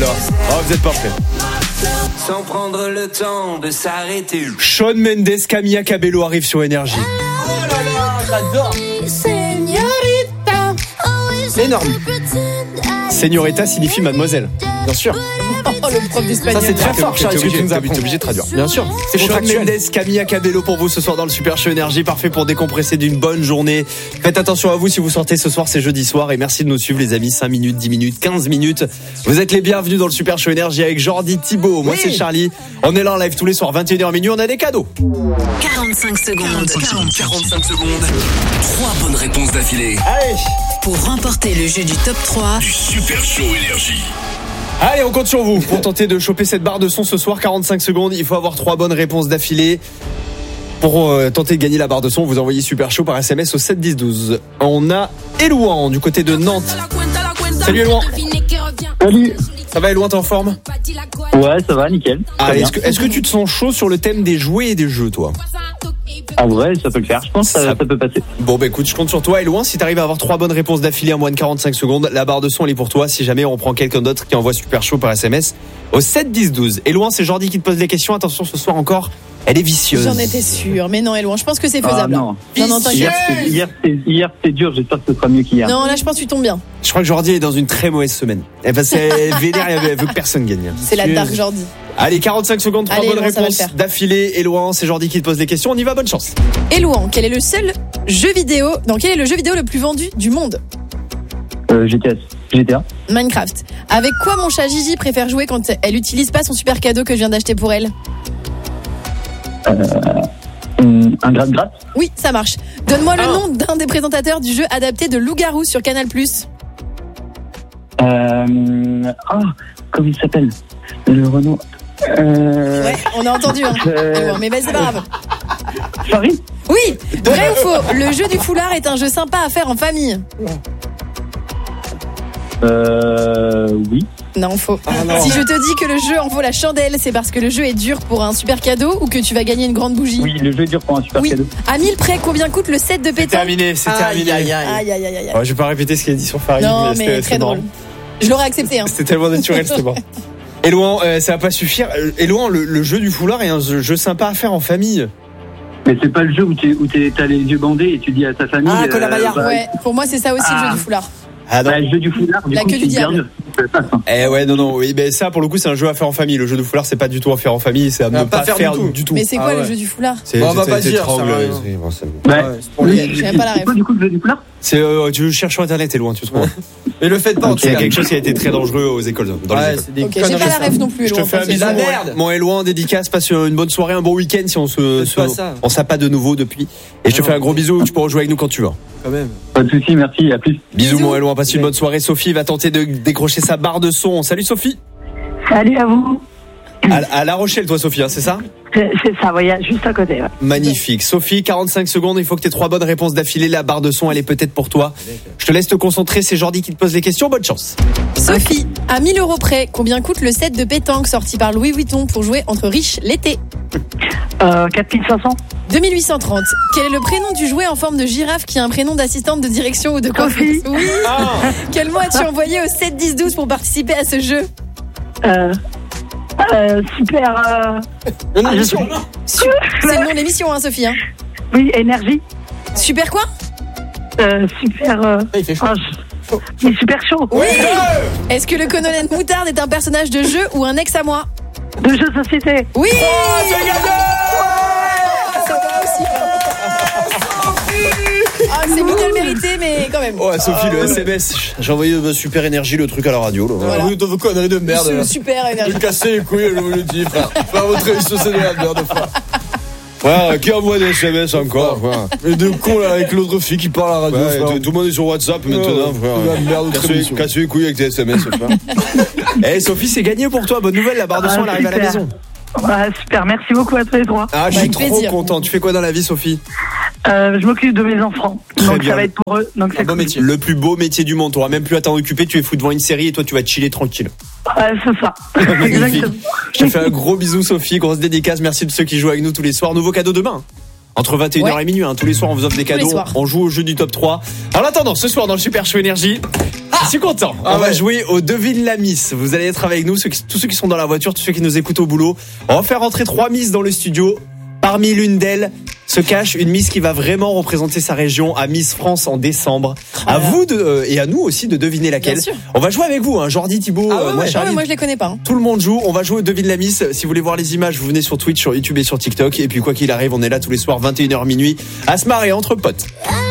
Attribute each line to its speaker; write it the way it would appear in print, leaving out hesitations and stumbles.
Speaker 1: celle-là. Oh, vous êtes pas prêts.
Speaker 2: Sans prendre le temps de s'arrêter.
Speaker 1: Shawn Mendes, Camila Cabello arrive sur Énergie.
Speaker 3: Oh là là, j'adore.
Speaker 4: Énorme.
Speaker 1: Señorita signifie mademoiselle.
Speaker 4: Bien sûr.
Speaker 3: Oh, le prof d'espagnol.
Speaker 4: Ça, c'est très fort, Charles, ce que tu nous apprends.
Speaker 1: T'es obligé de traduire.
Speaker 4: Bien sûr. C'est
Speaker 1: Shawn
Speaker 4: contractuel.
Speaker 1: Mendes, Camila Cabello pour vous ce soir dans le Super Show Énergie, parfait pour décompresser d'une bonne journée. Faites attention à vous si vous sortez ce soir, c'est jeudi soir, et merci de nous suivre les amis, 5 minutes, 10 minutes, 15 minutes. Vous êtes les bienvenus dans le Super Show Énergie avec Jordi, Thibaut, moi c'est Charlie. On est là en live tous les soirs, 21h minuit, on a des cadeaux.
Speaker 5: 45 secondes.
Speaker 2: 45 secondes. 3 bonnes réponses d'affilée.
Speaker 1: Allez,
Speaker 5: Pour remporter le jeu du top 3,
Speaker 2: Du Super Show Énergie.
Speaker 1: allez, on compte sur vous pour tenter de choper cette barre de son ce soir, 45 secondes, il faut avoir 3 bonnes réponses d'affilée. Pour tenter de gagner la barre de son, vous envoyez Super Show par SMS au 7 10 12. On a Élouan du côté de Nantes. Salut Élouan.
Speaker 6: Salut.
Speaker 1: Ça va Élouan, t'es en forme?
Speaker 6: Ouais, ça va, nickel.
Speaker 1: Ah, est-ce que tu te sens chaud sur le thème des jouets et des jeux, toi?
Speaker 6: En vrai, ça peut le faire. Je pense que ça peut passer.
Speaker 1: Bon, bah écoute, je compte sur toi. Élouan, si t'arrives à avoir 3 bonnes réponses d'affilée en moins de 45 secondes, la barre de son elle est pour toi. Si jamais on prend quelqu'un d'autre qui envoie Super Show par SMS au 7 10 12. Élouan, c'est Jordi qui te pose les questions. Attention, ce soir encore, elle est vicieuse.
Speaker 3: J'en étais sûre. Mais non, Élouan, je pense que c'est faisable.
Speaker 6: non.
Speaker 3: Non, t'inquiète.
Speaker 6: Hier, c'était dur. J'espère que ce sera mieux qu'hier.
Speaker 3: Non, là, je pense que tu tombes bien.
Speaker 1: Je crois que Jordi est dans une très mauvaise semaine. Elle vénère, elle veut que personne gagne.
Speaker 3: C'est la dark Jordi.
Speaker 1: Allez, 45 secondes, 3
Speaker 3: Allez,
Speaker 1: bonnes
Speaker 3: Élouan, ça va le
Speaker 1: réponses
Speaker 3: faire.
Speaker 1: d'affilée. Élouan, c'est Jordi qui te pose les questions. On y va, bonne chance.
Speaker 3: Élouan, quel est le seul jeu vidéo quel est le jeu vidéo le plus vendu du monde?
Speaker 6: GTA.
Speaker 3: Minecraft. Avec quoi mon chat Gigi préfère jouer quand elle utilise pas son super cadeau que je viens d'acheter pour elle?
Speaker 6: Un gratte-gratte.
Speaker 3: Oui, ça marche. Donne-moi le nom d'un des présentateurs du jeu adapté de Loup-garou sur Canal+.
Speaker 6: Comment il s'appelle? Le Renault.
Speaker 3: Ouais, on a entendu, hein. Élouan, mais c'est pas grave.
Speaker 6: Farid.
Speaker 3: Oui, vrai ou faux? Le jeu du foulard est un jeu sympa à faire en famille.
Speaker 6: Oui.
Speaker 3: Non, faux.
Speaker 1: non.
Speaker 3: Si je te dis que le jeu en vaut la chandelle, c'est parce que le jeu est dur pour un super cadeau ou que tu vas gagner une grande bougie?
Speaker 6: Oui, le jeu est dur pour un super
Speaker 3: Oui.
Speaker 6: cadeau.
Speaker 3: À 1000 près, combien coûte le set de
Speaker 1: C'est
Speaker 3: pétanque?
Speaker 1: terminé, c'est terminé.
Speaker 3: Aïe, aïe, aïe, aïe.
Speaker 1: Ouais, je vais pas répéter ce qu'il a dit sur Farid.
Speaker 3: Non, mais
Speaker 1: c'était
Speaker 3: très drôle.
Speaker 1: marrant.
Speaker 3: Je l'aurais accepté, hein.
Speaker 1: C'était tellement naturel, c'était bon. Élouan, ça va pas suffire. Élouan, le jeu du foulard est un jeu sympa à faire en famille.
Speaker 6: Mais c'est pas le jeu où t'as les yeux bandés et tu dis à ta famille.
Speaker 4: Colin Maillard.
Speaker 3: Ouais, pour moi, c'est ça aussi le jeu du foulard.
Speaker 1: Ah non.
Speaker 6: Le jeu du foulard, du
Speaker 3: La
Speaker 6: coup,
Speaker 3: queue du
Speaker 6: c'est hyper
Speaker 3: diable.
Speaker 6: dur.
Speaker 1: Eh ouais, non, oui, mais ça, pour le coup, c'est un jeu à faire en famille. Le jeu du foulard, c'est pas du tout à faire en famille, c'est à ne pas faire du tout.
Speaker 3: Mais c'est quoi
Speaker 4: Ah ouais.
Speaker 3: le jeu du foulard?
Speaker 1: C'est,
Speaker 4: Bon, on va pas dire,
Speaker 1: t'étrangles,
Speaker 4: ça va,
Speaker 1: c'est- bon, c'est-
Speaker 6: Ouais.
Speaker 4: C'est pour les
Speaker 3: J'ai même pas la
Speaker 6: C'est quoi, du coup, le jeu du foulard?
Speaker 1: C'est, tu cherches sur internet, t'es loin, tu trouves.
Speaker 4: Mais le faites pas en tout
Speaker 1: C'est
Speaker 4: cas.
Speaker 1: quelque chose qui a été très dangereux aux écoles, dans les
Speaker 4: Ouais,
Speaker 1: écoles.
Speaker 4: c'est des
Speaker 3: Ok, j'ai
Speaker 4: conneries,
Speaker 3: pas la
Speaker 4: ça.
Speaker 3: ref non plus,
Speaker 1: Je te
Speaker 3: Élouan,
Speaker 1: fais un
Speaker 3: t'inquiète.
Speaker 1: bisou,
Speaker 4: La merde.
Speaker 1: mon Élouan, dédicace, passe une bonne soirée, un bon week-end si on
Speaker 4: pas ça.
Speaker 1: on s'appelle pas de nouveau depuis. Et je te
Speaker 4: Non.
Speaker 1: fais un gros bisou, tu peux rejouer avec nous quand tu veux.
Speaker 4: Quand même.
Speaker 6: Pas de soucis, merci, à plus.
Speaker 1: Bisous,
Speaker 3: Bisous.
Speaker 1: mon Élouan, passe une bonne soirée. Sophie va tenter de décrocher sa barre de son. Salut Sophie.
Speaker 7: Salut à vous.
Speaker 1: À La Rochelle, toi Sophie, hein, c'est ça?
Speaker 7: C'est ça, voyez, juste à côté. Ouais.
Speaker 1: Magnifique. Sophie, 45 secondes, il faut que tu aies 3 bonnes réponses d'affilée. La barre de son, elle est peut-être pour toi. Je te laisse te concentrer, c'est Jordi qui te pose les questions. Bonne chance.
Speaker 3: Sophie, à 1000 € près, combien coûte le set de pétanque sorti par Louis Vuitton pour jouer entre riches l'été?
Speaker 7: 4500.
Speaker 3: 2830. Quel est le prénom du jouet en forme de girafe qui a un prénom d'assistante de direction ou de coiffeuse?
Speaker 7: Sophie.
Speaker 3: Oui. Quel mot as-tu envoyé au 7 10 12 pour participer à ce jeu?
Speaker 7: Super.
Speaker 4: Une émission.
Speaker 3: C'est le nom de l'émission, hein, Sophie, hein.
Speaker 7: Oui, énergie.
Speaker 3: Super quoi?
Speaker 7: Super.
Speaker 4: Il fait chaud.
Speaker 7: Il est super chaud.
Speaker 3: Oui. Est-ce que le colonel Moutarde est un personnage de jeu ou un ex à moi?
Speaker 7: De jeux de société.
Speaker 3: Oui. C'est Miguel mérité, mais quand même.
Speaker 1: Ouais, Sophie, le SMS. J'ai envoyé Super Énergie, le truc à la radio. Là.
Speaker 3: Voilà.
Speaker 4: Oui, vos conneries de merde.
Speaker 3: C'est
Speaker 4: là.
Speaker 3: super énergie.
Speaker 4: Je vais casser les couilles, je vous le dis, frère. Faire votre émission, c'est de la merde, frère.
Speaker 1: Ouais, qui envoie des SMS encore, frère.
Speaker 4: Et de con, là, avec l'autre fille qui parle à la radio,
Speaker 1: Ouais,
Speaker 4: frère.
Speaker 1: tout le monde est sur WhatsApp maintenant, frère.
Speaker 4: La merde, autre émission.
Speaker 1: Casse les couilles avec tes SMS, frère. Eh, Sophie, c'est gagné pour toi. Bonne nouvelle, la barre de son, elle arrive à la
Speaker 7: super.
Speaker 1: maison.
Speaker 7: Ouais, super, merci beaucoup à tous les trois.
Speaker 1: Ah, je suis
Speaker 3: Avec
Speaker 1: trop
Speaker 3: plaisir.
Speaker 1: content. Tu fais quoi dans la vie, Sophie?
Speaker 7: Je m'occupe de mes enfants.
Speaker 1: Très
Speaker 7: Donc
Speaker 1: bien.
Speaker 7: ça va être pour eux. Donc c'est
Speaker 4: Un beau
Speaker 7: cool.
Speaker 4: métier.
Speaker 1: Le plus beau métier du monde. T'auras même plus à t'en occuper. Tu es fou devant une série et toi, tu vas chiller tranquille.
Speaker 7: Ouais, c'est ça. Exactement.
Speaker 1: Je te fais un gros bisou, Sophie. Grosse dédicace. Merci de ceux qui jouent avec nous tous les soirs. Nouveau cadeau demain. Entre 21h et minuit, hein. Tous les soirs, on vous offre des
Speaker 3: Tous les
Speaker 1: cadeaux.
Speaker 3: soirs.
Speaker 1: On joue au jeu du top 3. En attendant, ce soir, dans le Super Show Énergie. Je suis content. On va jouer au Devine la Miss. Vous allez être avec nous, tous ceux qui sont dans la voiture, tous ceux qui nous écoutent au boulot. On va faire rentrer 3 Miss dans le studio. Parmi l'une d'elles se cache une Miss qui va vraiment représenter sa région à Miss France en décembre. À vous et à nous aussi de deviner laquelle. On va jouer avec vous, hein. Jordi, Thibaut, moi, Charlie.
Speaker 3: Moi je les connais pas.
Speaker 1: Tout le monde joue. On va jouer au Devine la Miss. Si vous voulez voir les images, vous venez sur Twitch, sur YouTube et sur TikTok. Et puis quoi qu'il arrive, on est là tous les soirs 21h minuit à se marrer entre potes.